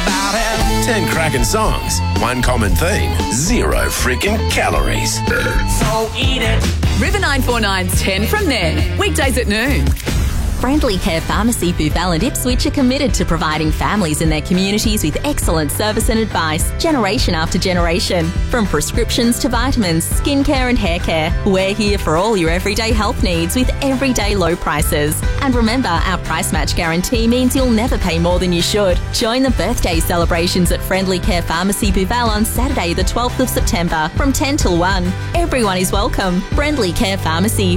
About it. 10 cracking songs, one common theme, 0 freaking calories. So eat it. River 949's 10 from there. Weekdays at noon. Friendly Care Pharmacy, Boothal and Ipswich are committed to providing families and their communities with excellent service and advice, generation after generation. From prescriptions to vitamins, skincare and hair care, we're here for all your everyday health needs with everyday low prices. And remember, our price match guarantee means you'll never pay more than you should. Join the birthday celebrations at Friendly Care Pharmacy, Boothal on Saturday the 12th of September from 10 till 1. Everyone is welcome. Friendly Care Pharmacy,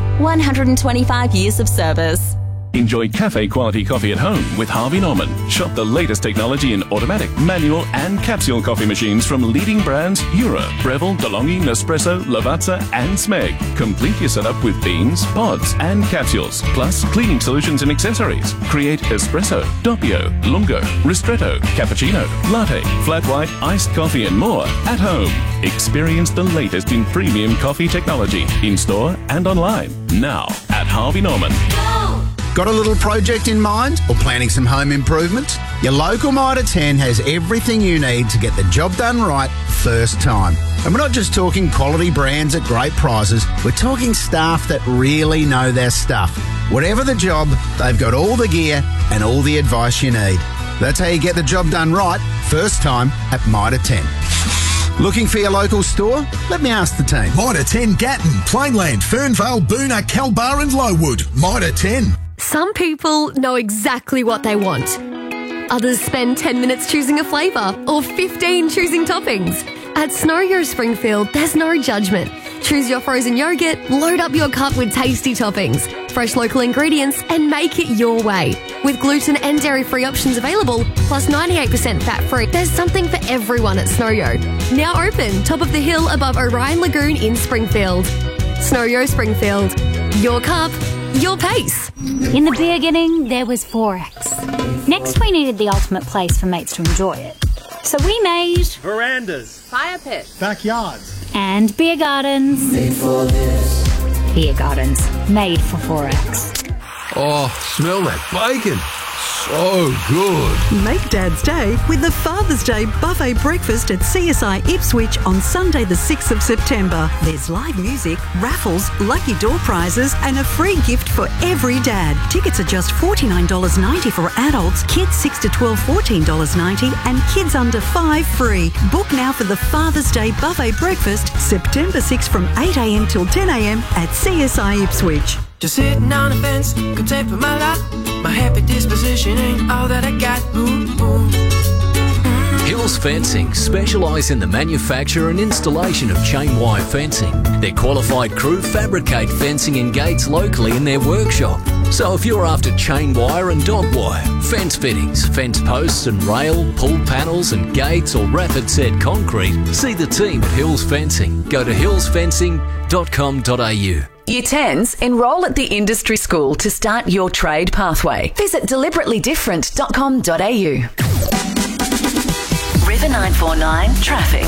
125 years of service. Enjoy cafe-quality coffee at home with Harvey Norman. Shop the latest technology in automatic, manual and capsule coffee machines from leading brands Jura, Breville, DeLonghi, Nespresso, Lavazza and Smeg. Complete your setup with beans, pods and capsules, plus cleaning solutions and accessories. Create espresso, doppio, lungo, ristretto, cappuccino, latte, flat white, iced coffee and more at home. Experience the latest in premium coffee technology in-store and online. Now at Harvey Norman. Got a little project in mind or planning some home improvement? Your local Mitre 10 has everything you need to get the job done right first time. And we're not just talking quality brands at great prices, we're talking staff that really know their stuff. Whatever the job, they've got all the gear and all the advice you need. That's how you get the job done right first time at Mitre 10. Looking for your local store? Let me ask the team. Mitre 10 Gatton, Plainland, Fernvale, Boona, Kelbar and Lowood. Mitre 10. Some people know exactly what they want. Others spend 10 minutes choosing a flavour or 15 choosing toppings. At Snow Springfield, there's no judgment. Choose your frozen yogurt, load up your cup with tasty toppings, fresh local ingredients and make it your way. With gluten and dairy-free options available, plus 98% fat-free, there's something for everyone at Snowyo. Now open, top of the hill above Orion Lagoon in Springfield. Snowyo Springfield. Your cup, your pace. In the beginning, there was Forex. Next, we needed the ultimate place for mates to enjoy it. So we made verandas, fire pits, backyards, and beer gardens. Made for this. Beer gardens made for Forex. Oh, smell that bacon. So good. Make Dad's Day with the Father's Day buffet breakfast at CSI Ipswich on Sunday the 6th of September. There's live music, raffles, lucky door prizes and a free gift for every dad. Tickets are just $49.90 for adults, kids 6 to 12 $14.90 and kids under 5 free. Book now for the Father's Day buffet breakfast September 6th from 8 a.m. till 10 a.m. at CSI Ipswich. Just sitting on the fence, could take for my lot. My happy disposition ain't all that I got. Hills Fencing specialise in the manufacture and installation of chain wire fencing. Their qualified crew fabricate fencing and gates locally in their workshop. So if you're after chain wire and dog wire, fence fittings, fence posts and rail, pull panels and gates or rapid set concrete, see the team at Hills Fencing. Go to hillsfencing.com.au. Year 10s, enrol at the industry school to start your trade pathway. Visit deliberatelydifferent.com.au. River 949 traffic.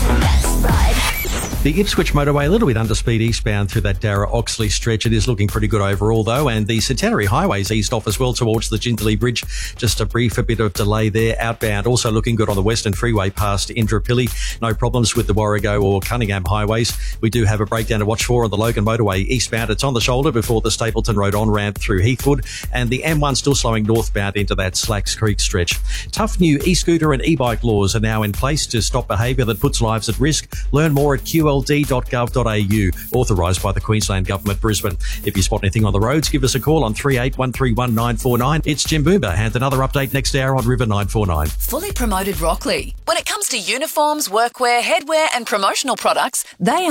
The Ipswich motorway a little bit underspeed eastbound through that Darra-Oxley stretch. It is looking pretty good overall though, and the Centenary Highway's east off as well towards the Jindalee Bridge. Just a bit of delay there outbound. Also looking good on the Western Freeway past Indooroopilly. No problems with the Warrego or Cunningham highways. We do have a breakdown to watch for on the Logan motorway eastbound. It's on the shoulder before the Stapleton Road on-ramp through Heathwood, and the M1 still slowing northbound into that Slacks Creek stretch. Tough new e-scooter and e-bike laws are now in place to stop behaviour that puts lives at risk. Learn more at qld.gov.au, authorised by the Queensland Government, Brisbane. If you spot anything on the roads, give us a call on 38131949. It's Jim Boomba, and another update next hour on River 949. Fully promoted Rockley. When it comes to uniforms, workwear, headwear and promotional products, they are